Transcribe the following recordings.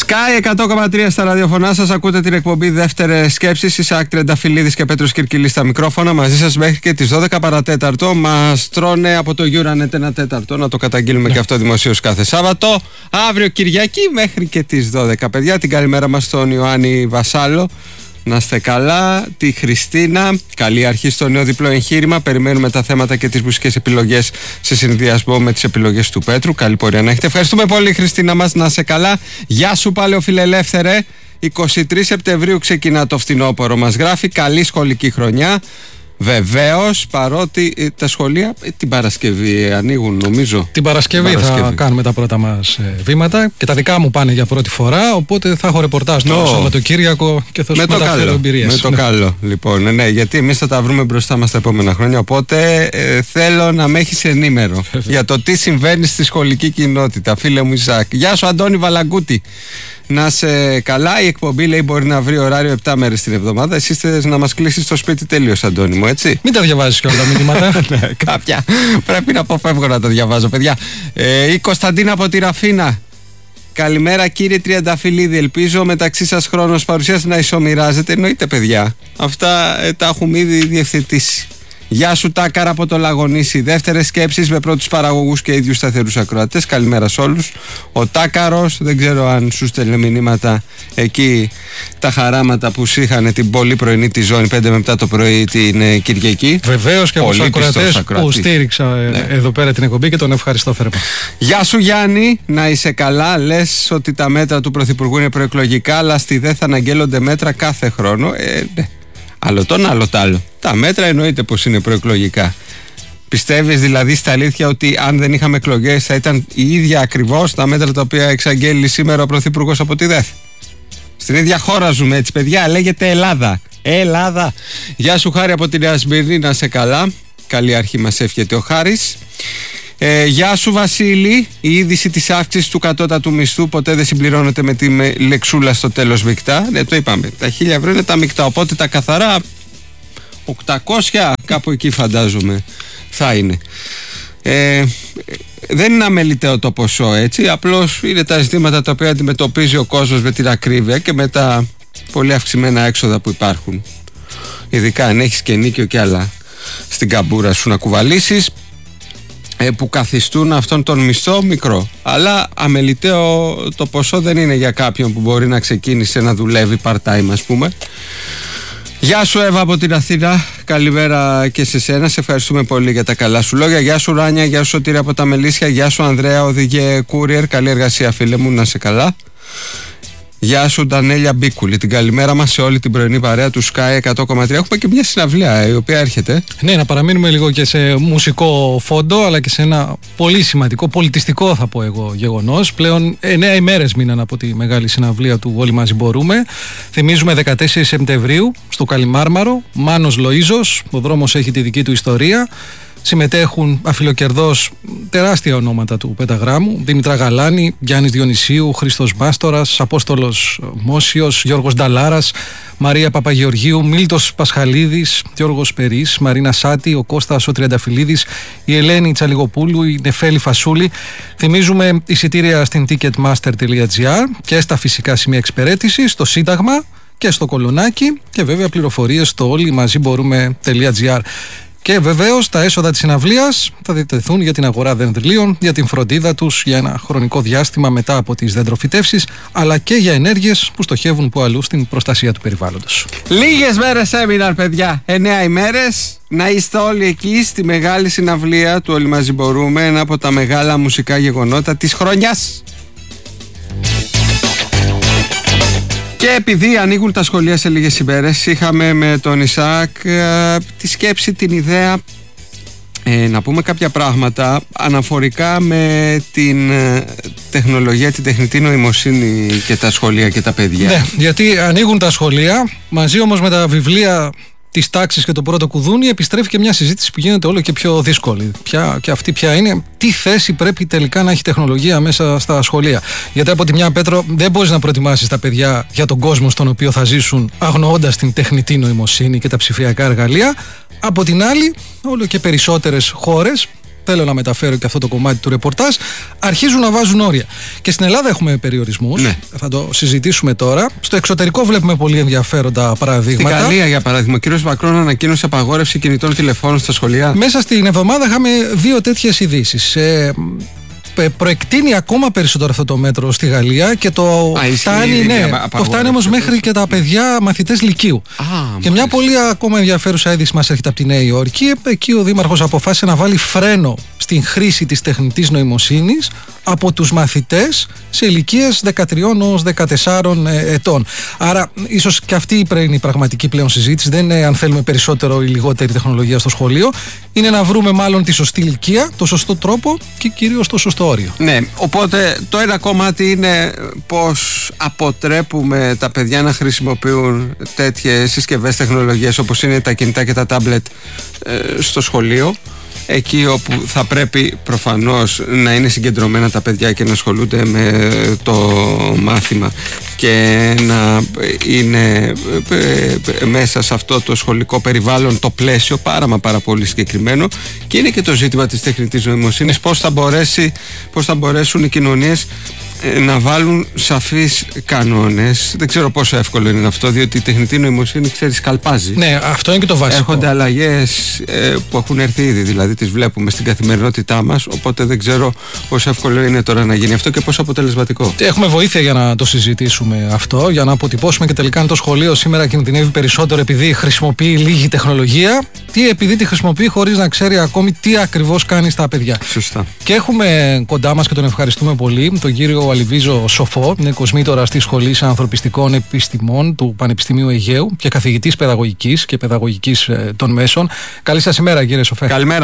Sky 100,3 στα ραδιοφωνά σας. Ακούτε την εκπομπή Δεύτερες Σκέψεις. Ισαάκ Τρενταφυλλίδης και Πέτρος Κυρκυλής στα μικρόφωνα. Μαζί σας μέχρι και τις 12 παρατέταρτο. Μας τρώνε από το Euranet 1 τέταρτο. Να το καταγγείλουμε και αυτό δημοσίως κάθε Σάββατο. Αύριο Κυριακή μέχρι και τις 12. Παιδιά, την καλημέρα μας στον Ιωάννη Βασάλο. Να είστε καλά. Τη Χριστίνα. Καλή αρχή στο νέο διπλό εγχείρημα. Περιμένουμε τα θέματα και τις μουσικές επιλογές σε συνδυασμό με τις επιλογές του Πέτρου. Καλή πορεία να έχετε. Ευχαριστούμε πολύ, Χριστίνα μας. Να είστε καλά. Γεια σου, παλαιοφιλελεύθερε. 23 Σεπτεμβρίου ξεκινά το φθινόπωρο. Μας γράφει. Καλή σχολική χρονιά. Βεβαίως, παρότι τα σχολεία την Παρασκευή ανοίγουν, νομίζω. Την Παρασκευή θα κάνουμε τα πρώτα μας βήματα και τα δικά μου πάνε για πρώτη φορά. Οπότε θα έχω ρεπορτάζ το Σαββατοκύριακο και θα σου μεταφέρω εμπειρίες. Με το καλό, λοιπόν. Ναι, γιατί εμείς θα τα βρούμε μπροστά μας τα επόμενα χρόνια. Οπότε θέλω να με έχεις ενήμερο για το τι συμβαίνει στη σχολική κοινότητα. Φίλε μου Ισαάκ. Γεια σου, Αντώνη Βαλαγκούτη. Να είσαι καλά. Η εκπομπή λέει μπορεί να βρει ωράριο 7 μέρες την εβδομάδα. Εσύ θες να μας κλείσεις το σπίτι τελείως, Αντώνη μου, έτσι. Μην τα διαβάζεις και όλα τα μηνύματα. Ναι, κάποια πρέπει να αποφεύγω να τα διαβάζω, παιδιά. Η Κωνσταντίνα από τη Ραφίνα. Καλημέρα, κύριε Τριανταφυλλίδη. Ελπίζω μεταξύ σας χρόνος παρουσίας να ισομοιράζεται. Εννοείται, παιδιά. Αυτά τα έχουμε ήδη διευθετήσει. Γεια σου, Τάκαρα από το Λαγονήσι. Δεύτερες σκέψεις με πρώτους παραγωγούς και ίδιους σταθερούς ακροατές. Καλημέρα σε όλους. Ο Τάκαρος, δεν ξέρω αν σου στέλνε μηνύματα εκεί τα χαράματα που είχαν την πολύ πρωινή τη ζώνη 5 με 7 το πρωί την Κυριακή. Βεβαίως και από τους ακροατές που στήριξα εδώ πέρα την εκπομπή και τον ευχαριστώ θερμά. Γεια σου, Γιάννη, να είσαι καλά. Λες ότι τα μέτρα του Πρωθυπουργού είναι προεκλογικά, αλλά στη ΔΕ θα αναγγέλλονται μέτρα κάθε χρόνο. Ναι. Άλλο τον άλλο τ' άλλο. Τα μέτρα εννοείται πως είναι προεκλογικά. Πιστεύεις δηλαδή στα αλήθεια ότι αν δεν είχαμε εκλογές θα ήταν η ίδια ακριβώς τα μέτρα τα οποία εξαγγέλει σήμερα ο Πρωθυπουργός από τη ΔΕΘ? Στην ίδια χώρα ζούμε, έτσι παιδιά, λέγεται Ελλάδα. Ελλάδα. Γεια σου, Χάρη από την Νέα Σμύρνη, να σε καλά. Καλή αρχή μας εύχεται ο Χάρης. Γεια σου, Βασίλη. Η είδηση της αύξησης του κατώτατου μισθού ποτέ δεν συμπληρώνεται με τη λεξούλα στο τέλος μεικτά. Ναι, το είπαμε. Τα 1.000 ευρώ είναι τα μεικτά. Οπότε τα καθαρά 800, κάπου εκεί φαντάζομαι θα είναι. Δεν είναι αμεληταίο το ποσό, έτσι. Απλώς είναι τα ζητήματα τα οποία αντιμετωπίζει ο κόσμος με την ακρίβεια και με τα πολύ αυξημένα έξοδα που υπάρχουν. Ειδικά αν έχεις και νίκιο και άλλα στην καμπούρα σου να κουβαλήσεις, που καθιστούν αυτόν τον μισθό μικρό. Αλλά αμεληταίο το ποσό δεν είναι για κάποιον που μπορεί να ξεκίνησε να δουλεύει part-time, ας πούμε. Γεια σου, Εύα από την Αθήνα. Καλημέρα και σε σένα. Σε ευχαριστούμε πολύ για τα καλά σου λόγια. Γεια σου, Ράνια. Γεια σου, Σωτήρη από τα Μελίσια. Γεια σου, Ανδρέα, οδηγέ courier. Καλή εργασία, φίλε μου, να σε καλά. Γεια σου, Ντανέλια Μπίκουλη. Την καλημέρα μας σε όλη την πρωινή παρέα του Sky 100,3. Έχουμε και μια συναυλία η οποία έρχεται. Ναι, να παραμείνουμε λίγο και σε μουσικό φόντο, αλλά και σε ένα πολύ σημαντικό, πολιτιστικό θα πω εγώ γεγονός. Πλέον 9 ημέρες μείναν από τη μεγάλη συναυλία του Όλοι Μαζί Μπορούμε. Θυμίζουμε 14 Σεπτεμβρίου στο Καλιμάρμαρο. Μάνος Λοΐζος, ο δρόμος έχει τη δική του ιστορία. Συμμετέχουν αφιλοκερδώς τεράστια ονόματα του πενταγράμμου: Δήμητρα Γαλάνη, Γιάννης Διονυσίου, Χρήστος Μάστορας, Απόστολος Μόσιος, Γιώργος Νταλάρας, Μαρία Παπαγεωργίου, Μίλτος Πασχαλίδης, Γιώργος Περής, Μαρίνα Σάτη, ο Κώστας ο Τριανταφυλλίδης, η Ελένη Τσαλιγοπούλου, η Νεφέλη Φασούλη. Θυμίζουμε εισιτήρια στην ticketmaster.gr και στα φυσικά σημεία εξυπηρέτησης, στο Σύνταγμα και στο Κολονάκι, και βέβαια πληροφορίες στο όλοιμαζιμπορούμε.gr. Και βεβαίως τα έσοδα της συναυλίας θα διατεθούν για την αγορά δεντριλίων, για την φροντίδα τους για ένα χρονικό διάστημα μετά από τις δεντροφυτεύσεις, αλλά και για ενέργειες που στοχεύουν που αλλού στην προστασία του περιβάλλοντος. Λίγες μέρες έμειναν, παιδιά. 9 ημέρες. Να είστε όλοι εκεί στη μεγάλη συναυλία του Όλοι Μαζί Μπορούμε, ένα από τα μεγάλα μουσικά γεγονότα της χρονιάς. Και επειδή ανοίγουν τα σχολεία σε λίγες ημέρες, είχαμε με τον Ισαάκ τη σκέψη, την ιδέα να πούμε κάποια πράγματα αναφορικά με την τεχνολογία, την τεχνητή νοημοσύνη και τα σχολεία και τα παιδιά. Ναι, γιατί ανοίγουν τα σχολεία, μαζί όμως με τα βιβλία της τάξης και το πρώτο κουδούνι, επιστρέφει και μια συζήτηση που γίνεται όλο και πιο δύσκολη. Και αυτή ποια είναι, τι θέση πρέπει τελικά να έχει τεχνολογία μέσα στα σχολεία. Γιατί από τη μια, Πέτρο, δεν μπορείς να προετοιμάσεις τα παιδιά για τον κόσμο στον οποίο θα ζήσουν αγνοώντας την τεχνητή νοημοσύνη και τα ψηφιακά εργαλεία. Από την άλλη, όλο και περισσότερες χώρες θέλω να μεταφέρω και αυτό το κομμάτι του ρεπορτάζ, αρχίζουν να βάζουν όρια. Και στην Ελλάδα έχουμε περιορισμούς. Ναι. Θα το συζητήσουμε τώρα. Στο εξωτερικό βλέπουμε πολύ ενδιαφέροντα παραδείγματα. Στην Γαλλία, για παράδειγμα, ο κ. Μακρόν ανακοίνωσε απαγόρευση κινητών τηλεφώνων στα σχολεία. Μέσα στην εβδομάδα είχαμε 2 τέτοιες ειδήσεις. Προεκτείνει ακόμα περισσότερο αυτό το μέτρο στη Γαλλία και το φτάνει όμως μέχρι και τα παιδιά μαθητές λυκείου. Και μια πολύ ακόμα ενδιαφέρουσα είδηση μας έρχεται από τη Νέα Υόρκη. Εκεί ο Δήμαρχος αποφάσισε να βάλει φρένο στην χρήση της τεχνητής νοημοσύνης από τους μαθητές σε ηλικίες 13 έως 14 ετών. Άρα ίσως και αυτή είναι η πραγματική πλέον συζήτηση. Δεν είναι αν θέλουμε περισσότερο ή λιγότερη τεχνολογία στο σχολείο. Είναι να βρούμε μάλλον τη σωστή ηλικία, το σωστό τρόπο και κυρίως το σωστό όριο. Ναι, οπότε το ένα κομμάτι είναι πώς αποτρέπουμε τα παιδιά να χρησιμοποιούν τέτοιες συσκευές τεχνολογίες όπως είναι τα κινητά και τα τάμπλετ στο σχολείο. Εκεί όπου θα πρέπει προφανώς να είναι συγκεντρωμένα τα παιδιά και να ασχολούνται με το μάθημα και να είναι μέσα σε αυτό το σχολικό περιβάλλον το πλαίσιο πάρα πολύ συγκεκριμένο. Και είναι και το ζήτημα της τεχνητής νοημοσύνης, πώς θα μπορέσουν οι κοινωνίες να βάλουν σαφείς κανόνες. Δεν ξέρω πόσο εύκολο είναι αυτό, διότι η τεχνητή νοημοσύνη, ξέρεις, καλπάζει. Ναι, αυτό είναι και το βασικό. Έρχονται αλλαγές που έχουν έρθει ήδη, δηλαδή τις βλέπουμε στην καθημερινότητά μας. Οπότε δεν ξέρω πόσο εύκολο είναι τώρα να γίνει αυτό και πόσο αποτελεσματικό. Έχουμε βοήθεια για να το συζητήσουμε αυτό, για να αποτυπώσουμε και τελικά αν το σχολείο σήμερα κινδυνεύει περισσότερο επειδή χρησιμοποιεί λίγη τεχνολογία ή επειδή τη χρησιμοποιεί χωρίς να ξέρει ακόμη τι ακριβώς κάνει στα παιδιά. Σωστά. Και έχουμε κοντά μας και τον ευχαριστούμε πολύ τον κύριο Αλιβίζο Σοφό, είναι κοσμήτορας της Σχολής Ανθρωπιστικών Επιστημών του Πανεπιστημίου Αιγαίου και καθηγητής παιδαγωγικής και παιδαγωγικής των μέσων. Καλή σας ημέρα, κύριε Σοφέ. Καλημέρα.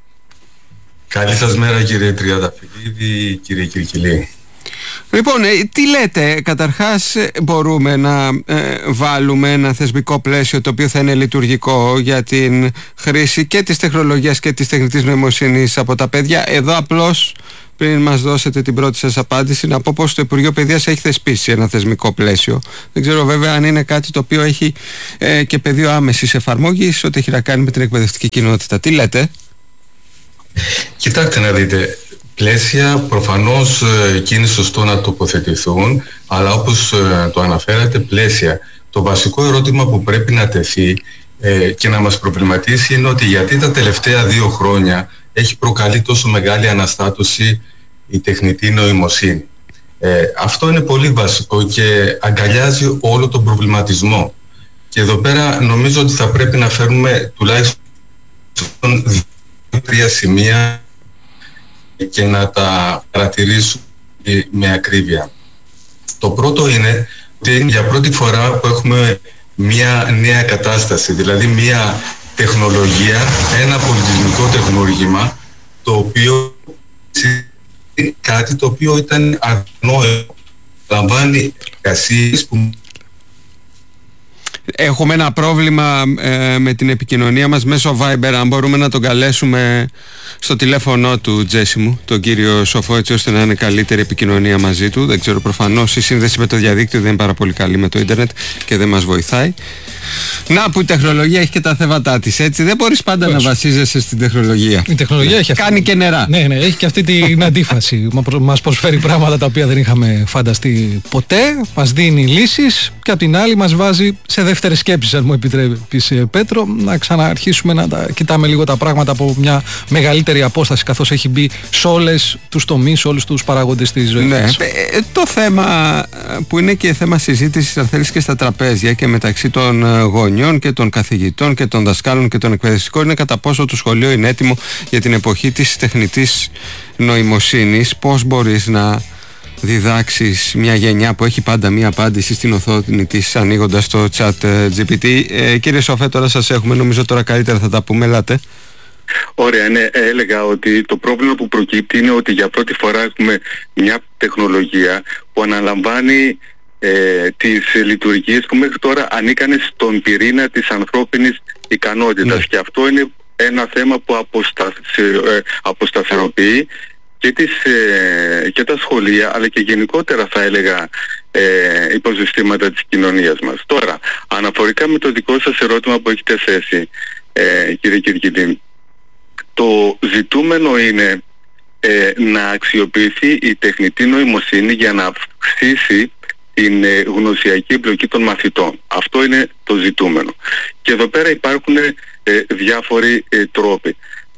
Καλή σας μέρα, κύριε Τριανταφυλλίδη, κύριε Κυρκυλή. Λοιπόν, τι λέτε? Καταρχάς, μπορούμε να βάλουμε ένα θεσμικό πλαίσιο το οποίο θα είναι λειτουργικό για την χρήση και της τεχνολογίας και της τεχνητής νοημοσύνης από τα παιδιά? Εδώ απλώς, πριν μας δώσετε την πρώτη σας απάντηση, να πω πως το Υπουργείο Παιδείας έχει θεσπίσει ένα θεσμικό πλαίσιο. Δεν ξέρω βέβαια αν είναι κάτι το οποίο έχει και πεδίο άμεσης εφαρμογής, ό,τι έχει να κάνει με την εκπαιδευτική κοινότητα. Τι λέτε? Κοιτάξτε να δείτε, πλαίσια προφανώς και είναι σωστό να τοποθετηθούν, αλλά όπως το αναφέρατε, πλαίσια. Το βασικό ερώτημα που πρέπει να τεθεί και να μας προβληματίσει είναι ότι γιατί τα τελευταία 2 χρόνια έχει προκαλεί τόσο μεγάλη αναστάτωση η τεχνητή νοημοσύνη. Αυτό είναι πολύ βασικό και αγκαλιάζει όλο τον προβληματισμό. Και εδώ πέρα νομίζω ότι θα πρέπει να φέρουμε τουλάχιστον 2-3 σημεία και να τα παρατηρήσουμε με ακρίβεια. Το πρώτο είναι ότι για πρώτη φορά που έχουμε μια νέα κατάσταση, δηλαδή μια τεχνολογία, ένα πολιτισμικό τεχνούργημα, το οποίο είναι κάτι το οποίο ήταν αγνώευτο. Λαμβάνει εργασίες που... Έχουμε ένα πρόβλημα με την επικοινωνία μας μέσω Viber. Αν μπορούμε να τον καλέσουμε στο τηλέφωνο του, Τζέσι μου, τον κύριο Σοφό, έτσι ώστε να είναι καλύτερη επικοινωνία μαζί του. Δεν ξέρω, προφανώς η σύνδεση με το διαδίκτυο δεν είναι πάρα πολύ καλή με το ίντερνετ και δεν μας βοηθάει. Να που η τεχνολογία έχει και τα θέματα της, έτσι. Δεν μπορείς πάντα να βασίζεσαι στην τεχνολογία. Η τεχνολογία έχει κάνει και νερά. Ναι, έχει και αυτή την αντίφαση. Μας προσφέρει πράγματα τα οποία δεν είχαμε φανταστεί ποτέ, μας δίνει λύσεις και απ' την άλλη μας βάζει σε δεύτερες σκέψεις, αν μου επιτρέπεις, Πέτρο, να ξαναρχίσουμε να τα κοιτάμε λίγο τα πράγματα από μια μεγαλύτερη απόσταση, καθώς έχει μπει σε όλες τους τομείς, σε όλους τους παράγοντες της ζωής. Ναι, το θέμα που είναι και θέμα συζήτησης, αν θέλεις, και στα τραπέζια και μεταξύ των γονιών και των καθηγητών και των δασκάλων και των εκπαιδευτικών είναι κατά πόσο το σχολείο είναι έτοιμο για την εποχή της τεχνητής νοημοσύνης. Πώς μπορείς να διδάξεις μια γενιά που έχει πάντα μια απάντηση στην οθόνη της ανοίγοντας το chat GPT? Κύριε Σοφέ, τώρα σας έχουμε, νομίζω τώρα καλύτερα θα τα πούμε, ελάτε. Ωραία, ναι, έλεγα ότι το πρόβλημα που προκύπτει είναι ότι για πρώτη φορά έχουμε μια τεχνολογία που αναλαμβάνει τις λειτουργίες που μέχρι τώρα ανήκαν στον πυρήνα της ανθρώπινης ικανότητας. Ναι. Και αυτό είναι ένα θέμα που αποσταθεροποιεί και τα σχολεία, αλλά και γενικότερα, θα έλεγα, υποσυστήματα της κοινωνίας μας. Τώρα, αναφορικά με το δικό σας ερώτημα που έχετε θέσει, κύριε Κυρκυλή, Το ζητούμενο είναι να αξιοποιηθεί η τεχνητή νοημοσύνη για να αυξήσει την γνωσιακή εμπλοκή των μαθητών. Αυτό είναι το ζητούμενο. Και εδώ πέρα υπάρχουν διάφοροι τρόποι.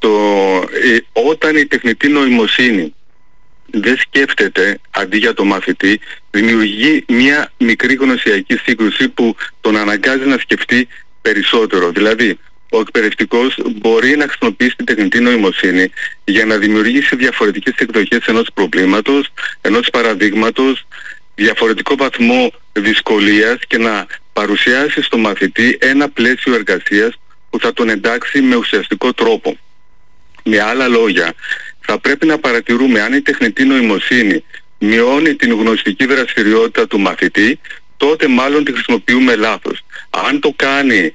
Όταν η τεχνητή νοημοσύνη δεν σκέφτεται αντί για το μαθητή, δημιουργεί μια μικρή γνωσιακή σύγκρουση που τον αναγκάζει να σκεφτεί περισσότερο. Δηλαδή, ο εκπαιδευτικός μπορεί να χρησιμοποιήσει την τεχνητή νοημοσύνη για να δημιουργήσει διαφορετικές εκδοχές ενός προβλήματος, ενός παραδείγματος, διαφορετικό βαθμό δυσκολίας και να παρουσιάσει στο μαθητή ένα πλαίσιο εργασίας που θα τον εντάξει με ουσιαστικό τρόπο. Με άλλα λόγια, θα πρέπει να παρατηρούμε αν η τεχνητή νοημοσύνη μειώνει την γνωστική δραστηριότητα του μαθητή, τότε μάλλον τη χρησιμοποιούμε λάθος. Αν το κάνει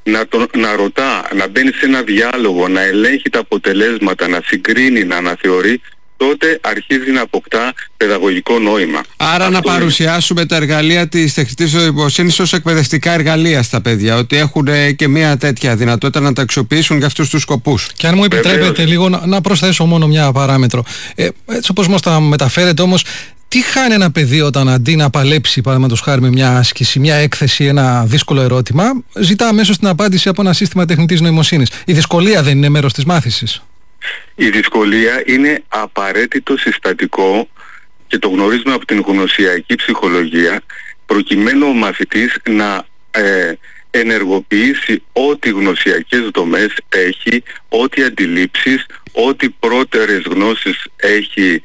να ρωτά, να μπαίνει σε ένα διάλογο, να ελέγχει τα αποτελέσματα, να συγκρίνει, να αναθεωρεί, τότε αρχίζει να αποκτά παιδαγωγικό νόημα. Άρα να παρουσιάσουμε τα εργαλεία της τεχνητής νοημοσύνης ως εκπαιδευτικά εργαλεία στα παιδιά, ότι έχουν και μια τέτοια δυνατότητα να τα αξιοποιήσουν για αυτούς τους σκοπούς. Και αν μου επιτρέπετε λίγο να προσθέσω μόνο μια παράμετρο. Έτσι όπως μας τα μεταφέρετε όμως, τι χάνει ένα παιδί όταν αντί να παλέψει, παραδείγματος χάρη, με μια άσκηση, μια έκθεση, ένα δύσκολο ερώτημα, ζητά αμέσως την απάντηση από ένα σύστημα τεχνητής νοημοσύνης? Η δυσκολία δεν είναι μέρος της μάθησης? Η δυσκολία είναι απαραίτητο συστατικό και το γνωρίζουμε από την γνωσιακή ψυχολογία, προκειμένου ο μαθητής να ενεργοποιήσει ό,τι γνωσιακές δομές έχει, ό,τι αντιλήψεις, ό,τι πρώτερες γνώσεις έχει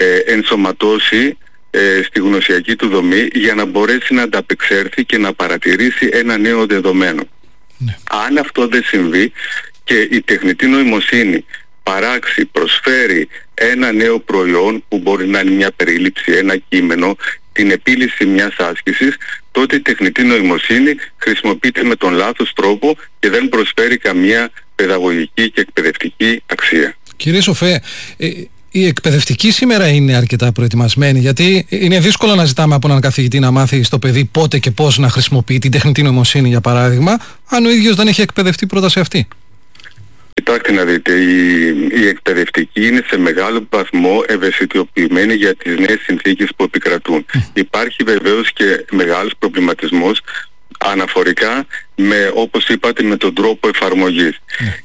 ενσωματώσει στη γνωσιακή του δομή, για να μπορέσει να ανταπεξέλθει και να παρατηρήσει ένα νέο δεδομένο. Ναι. Αν αυτό δεν συμβεί και η τεχνητή νοημοσύνη παράξει, προσφέρει ένα νέο προϊόν που μπορεί να είναι μια περίληψη, ένα κείμενο, την επίλυση μιας άσκησης, τότε η τεχνητή νοημοσύνη χρησιμοποιείται με τον λάθος τρόπο και δεν προσφέρει καμία παιδαγωγική και εκπαιδευτική αξία. Κύριε Σοφέ, οι εκπαιδευτικοί σήμερα είναι αρκετά προετοιμασμένοι, γιατί είναι δύσκολο να ζητάμε από έναν καθηγητή να μάθει στο παιδί πότε και πώς να χρησιμοποιεί την τεχνητή νοημοσύνη, για παράδειγμα, αν ο ίδιος δεν έχει εκπαιδευτεί πρώτα σε αυτή. Κοιτάξτε να δείτε, οι εκπαιδευτικοί είναι σε μεγάλο βαθμό ευαισθητοποιημένοι για τις νέες συνθήκες που επικρατούν. Υπάρχει βεβαίως και μεγάλος προβληματισμός αναφορικά με, όπως είπατε, με τον τρόπο εφαρμογής.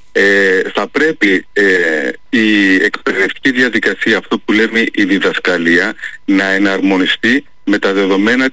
Θα πρέπει η εκπαιδευτική διαδικασία, αυτό που λέμε η διδασκαλία, να εναρμονιστεί με τα δεδομένα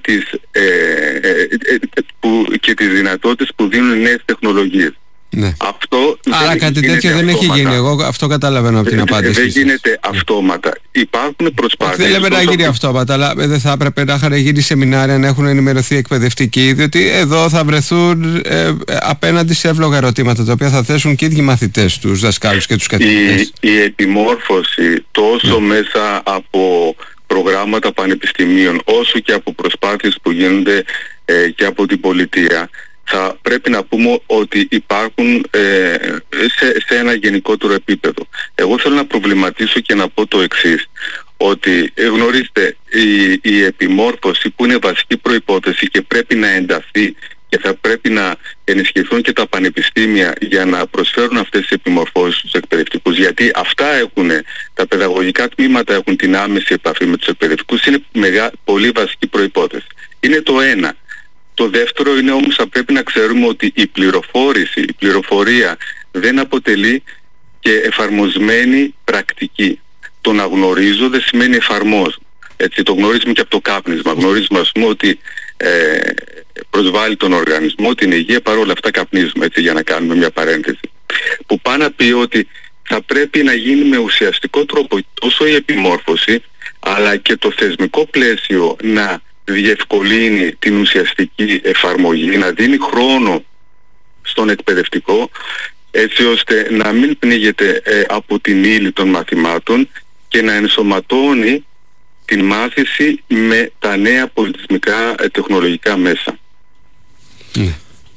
και τις δυνατότητες που δίνουν οι νέες τεχνολογίες. Ναι. Άρα κάτι τέτοιο δεν έχει γίνει. Εγώ αυτό καταλαβαίνω από την απάντηση. Δεν γίνεται αυτόματα. Υπάρχουν προσπάθειες. Δεν λέμε να γίνει αυτόματα, αλλά δεν θα έπρεπε να είχαν γίνει σεμινάρια, να έχουν ενημερωθεί εκπαιδευτικοί, διότι εδώ θα βρεθούν απέναντι σε εύλογα ερωτήματα, τα οποία θα θέσουν και οι ίδιοι μαθητές, τους δασκάλους και τους καθηγητές. Η επιμόρφωση τόσο μέσα από προγράμματα πανεπιστημίων, όσο και από προσπάθειες που γίνονται και από την πολιτεία, θα πρέπει να πούμε ότι υπάρχουν σε ένα γενικότερο επίπεδο. Εγώ θέλω να προβληματίσω και να πω το εξής, ότι γνωρίστε, η επιμόρφωση που είναι βασική προϋπόθεση και πρέπει να ενταθεί και θα πρέπει να ενισχυθούν και τα πανεπιστήμια για να προσφέρουν αυτές τις επιμορφώσεις στους εκπαιδευτικούς, γιατί αυτά τα παιδαγωγικά τμήματα έχουν την άμεση επαφή με τους εκπαιδευτικούς, είναι πολύ βασική προϋπόθεση. Είναι το ένα. Το δεύτερο είναι όμως, θα πρέπει να ξέρουμε ότι η πληροφορία δεν αποτελεί και εφαρμοσμένη πρακτική. Το να γνωρίζω δεν σημαίνει εφαρμόζω. Έτσι, το γνωρίζουμε και από το κάπνισμα. Γνωρίζουμε, ας πούμε, ότι προσβάλλει τον οργανισμό, την υγεία, παρόλα αυτά καπνίζουμε, έτσι, για να κάνουμε μια παρένθεση. Που πάει να πει ότι θα πρέπει να γίνει με ουσιαστικό τρόπο τόσο η επιμόρφωση, αλλά και το θεσμικό πλαίσιο να διευκολύνει την ουσιαστική εφαρμογή, να δίνει χρόνο στον εκπαιδευτικό, έτσι ώστε να μην πνίγεται από την ύλη των μαθημάτων και να ενσωματώνει την μάθηση με τα νέα πολιτισμικά τεχνολογικά μέσα.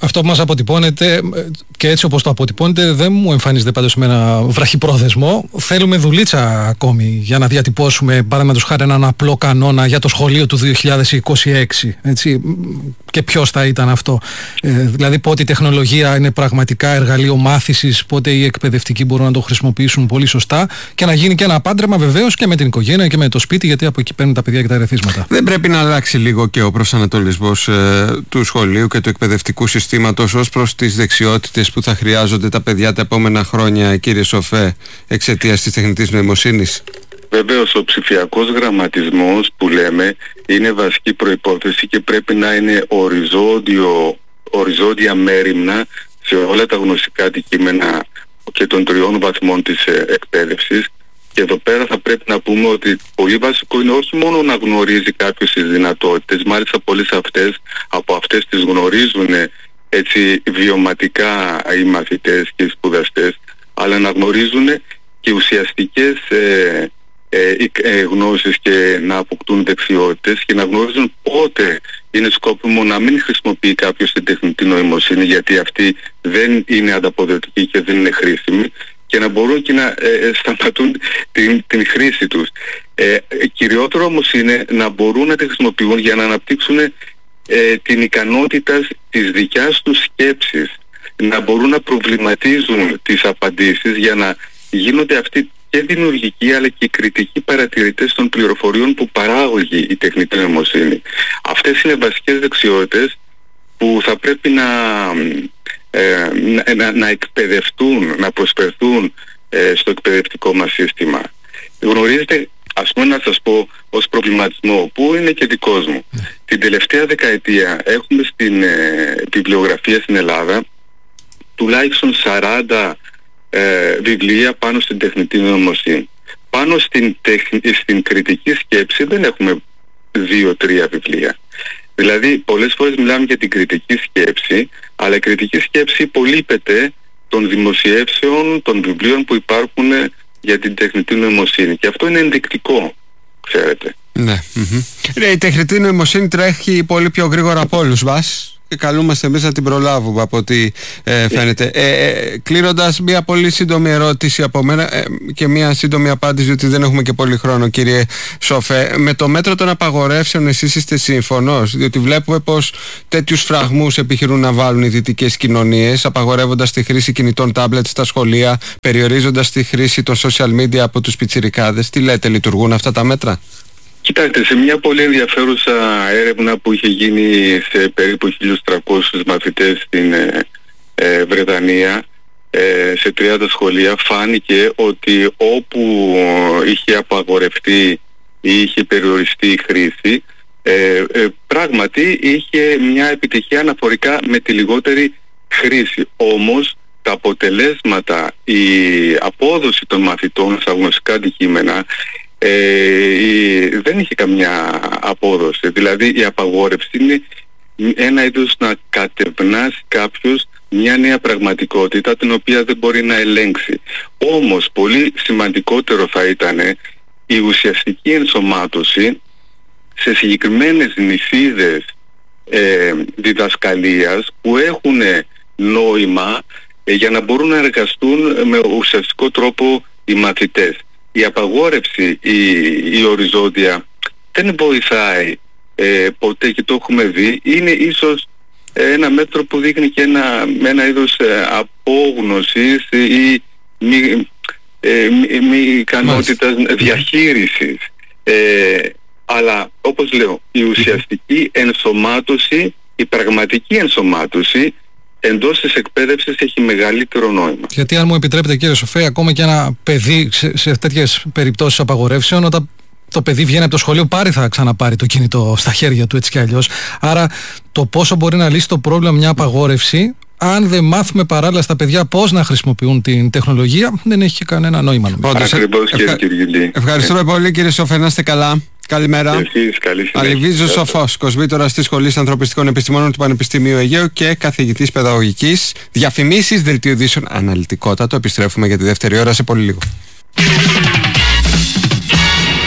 Αυτό που μας αποτυπώνεται και έτσι όπως το αποτυπώνεται δεν μου εμφανίζεται πάντως με ένα βραχυπρόθεσμο. Θέλουμε δουλίτσα ακόμη για να διατυπώσουμε παραδείγματος χάρη έναν απλό κανόνα για το σχολείο του 2026. Έτσι. Και ποιος θα ήταν αυτό. Δηλαδή πότε η τεχνολογία είναι πραγματικά εργαλείο μάθησης, πότε οι εκπαιδευτικοί μπορούν να το χρησιμοποιήσουν πολύ σωστά και να γίνει και ένα πάντρεμα βεβαίως και με την οικογένεια και με το σπίτι, γιατί από εκεί παίρνουν τα παιδιά και τα ερεθίσματα. Δεν πρέπει να αλλάξει λίγο και ο προσανατολισμός του σχολείου και του εκπαιδευτικού συστήματος ως προς τις δεξιότητες που θα χρειάζονται τα παιδιά τα επόμενα χρόνια, κύριε Σοφέ, εξαιτίας της τεχνητής νοημοσύνης? Βεβαίως, ο ψηφιακός γραμματισμός που λέμε είναι βασική προϋπόθεση και πρέπει να είναι οριζόντια μέριμνα σε όλα τα γνωστικά αντικείμενα και των 3 βαθμών της εκπαίδευσης. Και εδώ πέρα θα πρέπει να πούμε ότι πολύ βασικό είναι όχι μόνο να γνωρίζει κάποιος τις δυνατότητες, μάλιστα πολλές από αυτές τις γνωρίζουν έτσι βιωματικά οι μαθητές και οι σπουδαστές, αλλά να γνωρίζουν και ουσιαστικές γνώσεις και να αποκτούν δεξιότητες και να γνωρίζουν πότε είναι σκόπιμο να μην χρησιμοποιεί κάποιος την τεχνητή νοημοσύνη, γιατί αυτή δεν είναι ανταποδοτική και δεν είναι χρήσιμη, και να μπορούν και να σταματούν την χρήση τους. Κυριότερο όμως είναι να μπορούν να τη χρησιμοποιούν για να αναπτύξουν την ικανότητα της δικιάς τους σκέψης, να μπορούν να προβληματίζουν τις απαντήσεις για να γίνονται αυτοί και δημιουργικοί αλλά και κριτικοί παρατηρητές των πληροφοριών που παράγει η τεχνητή νοημοσύνη. Αυτές είναι βασικές δεξιότητες που θα πρέπει να εκπαιδευτούν, να προσφερθούν στο εκπαιδευτικό μας σύστημα. Γνωρίζετε, ας πούμε να σας πω ως προβληματισμό που είναι και δικός μου. Την τελευταία δεκαετία έχουμε στην βιβλιογραφία στην Ελλάδα τουλάχιστον 40 βιβλία πάνω στην τεχνητή νοημοσύνη. Πάνω στην κριτική σκέψη δεν έχουμε 2-3 βιβλία. Δηλαδή πολλές φορές μιλάμε για την κριτική σκέψη, αλλά η κριτική σκέψη υπολείπεται των δημοσιεύσεων, των βιβλίων που υπάρχουν για την τεχνητή νοημοσύνη. Και αυτό είναι ενδεικτικό, ξέρετε. Ναι. Η τεχνητή νοημοσύνη τρέχει πολύ πιο γρήγορα από όλους μας και καλούμαστε εμείς να την προλάβουμε από ό,τι φαίνεται. Κλείνοντας, μια πολύ σύντομη ερώτηση από μένα και μια σύντομη απάντηση, διότι δεν έχουμε και πολύ χρόνο, κύριε Σοφέ. Με το μέτρο των απαγορεύσεων εσείς είστε σύμφωνος? Διότι βλέπουμε πως τέτοιους φραγμούς επιχειρούν να βάλουν οι δυτικές κοινωνίες, απαγορεύοντας τη χρήση κινητών τάμπλετ στα σχολεία, περιορίζοντας τη χρήση των social media από τους πιτσιρικάδες. Τι λέτε, λειτουργούν αυτά τα μέτρα? Κοιτάξτε, σε μια πολύ ενδιαφέρουσα έρευνα που είχε γίνει σε περίπου 1.300 μαθητές στην Βρετανία, σε 30 σχολεία, φάνηκε ότι όπου είχε απαγορευτεί ή είχε περιοριστεί η χρήση, πράγματι είχε μια επιτυχία αναφορικά με τη λιγότερη χρήση. Όμως τα αποτελέσματα, η απόδοση των μαθητών στα γνωστικά αντικείμενα δεν είχε καμιά απόδοση. Δηλαδή η απαγόρευση είναι ένα είδος να κατευνάσει κάποιος μια νέα πραγματικότητα την οποία δεν μπορεί να ελέγξει. Όμως πολύ σημαντικότερο θα ήταν η ουσιαστική ενσωμάτωση σε συγκεκριμένες νησίδες διδασκαλίας που έχουν νόημα για να μπορούν να εργαστούν με ουσιαστικό τρόπο οι μαθητές. Η απαγόρευση, η οριζόντια δεν βοηθάει ποτέ και το έχουμε δει. Είναι ίσως ένα μέτρο που δείχνει και ένα είδος απόγνωσης ή μη ικανότητας διαχείρισης. Αλλά όπως λέω, η ουσιαστική ενσωμάτωση, η πραγματική ενσωμάτωση εντός της εκπαίδευσης έχει μεγαλύτερο νόημα. Γιατί αν μου επιτρέπετε, κύριε Σοφέ, ακόμα και ένα παιδί σε τέτοιες περιπτώσεις απαγορεύσεων, όταν το παιδί βγαίνει από το σχολείο, θα ξαναπάρει το κινητό στα χέρια του έτσι κι αλλιώς. Άρα το πόσο μπορεί να λύσει το πρόβλημα μια απαγόρευση, αν δεν μάθουμε παράλληλα στα παιδιά πώς να χρησιμοποιούν την τεχνολογία, δεν έχει και κανένα νόημα. Ακριβώς, κύριε Γιλή. Ευχαριστούμε πολύ, κύριε Σοφέ, να είστε καλά. Καλημέρα. Αλβίζος Σοφός, κοσμήτορας της Σχολής Ανθρωπιστικών Επιστημόνων του Πανεπιστημίου Αιγαίου και καθηγητής παιδαγωγικής. Διαφημίσεις, δελτίο ειδήσεων, αναλυτικότατο. Επιστρέφουμε για τη δεύτερη ώρα σε πολύ λίγο.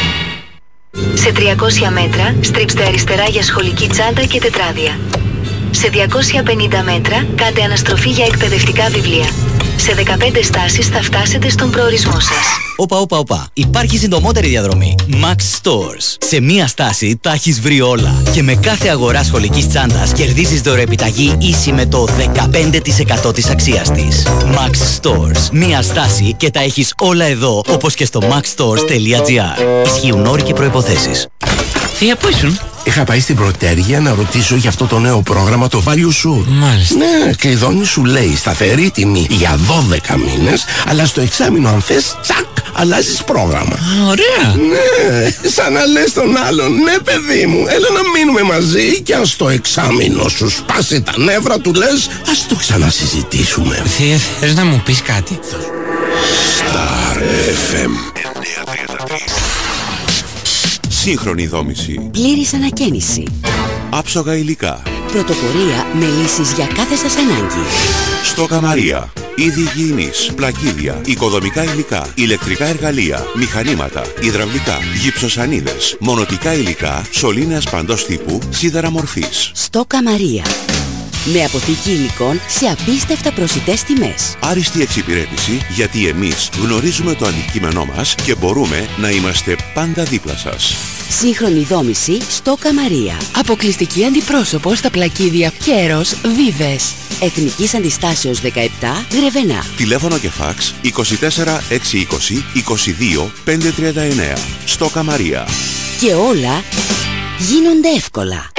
Σε 300 μέτρα στρίψτε αριστερά για σχολική τσάντα και τετράδια. Σε 250 μέτρα κάντε αναστροφή για εκπαιδευτικά βιβλία. Σε 15 στάσεις θα φτάσετε στον προορισμό σας. Όπα. Υπάρχει συντομότερη διαδρομή. Max Stores. Σε μία στάση τα έχεις βρει όλα. Και με κάθε αγορά σχολικής τσάντας κερδίζεις δωρεοεπιταγή ίση με το 15% της αξίας της. Max Stores. Μία στάση και τα έχεις όλα εδώ, όπως και στο maxstores.gr. Ισχύουν όροι και προϋποθέσεις. Θεία, πού ήσουν? Είχα πάει στην Πρωτέργεια να ρωτήσω για αυτό το νέο πρόγραμμα, το Value Sure. Μάλιστα. Ναι, κλειδώνει, σου λέει σταθερή τιμή για 12 μήνες, αλλά στο εξάμηνο αν θες, τσακ, αλλάζεις πρόγραμμα. Ωραία. Ναι, σαν να λες τον άλλον, ναι παιδί μου, έλα να μείνουμε μαζί και αν στο εξάμηνο σου σπάσει τα νεύρα του λες, ας το ξανασυζητήσουμε. Θεία, θες να μου πεις κάτι? Star FM 933. Σύγχρονη δόμηση. Πλήρης ανακαίνιση. Άψογα υλικά. Πρωτοπορία με λύσεις για κάθε σας ανάγκη. Στόκα Μαρία. Είδη υγιεινής, πλακίδια, οικοδομικά υλικά, ηλεκτρικά εργαλεία, μηχανήματα, υδραυλικά, γυψοσανίδες, μονοτικά υλικά, σωλήνες παντός τύπου, σίδερα μορφής. Στόκα Μαρία. Με αποθήκη υλικών σε απίστευτα προσιτές τιμές. Άριστη εξυπηρέτηση, γιατί εμείς γνωρίζουμε το αντικείμενό μας και μπορούμε να είμαστε πάντα δίπλα σας. Σύγχρονη δόμηση Στόκα Μαρία. Αποκλειστική αντιπρόσωπο στα πλακίδια Κέρος Βίβες. Εθνικής Αντιστάσεως 17 Γρεβενά. Τηλέφωνο και φάξ 24 620 22 539. Στόκα Μαρία. Και όλα γίνονται εύκολα.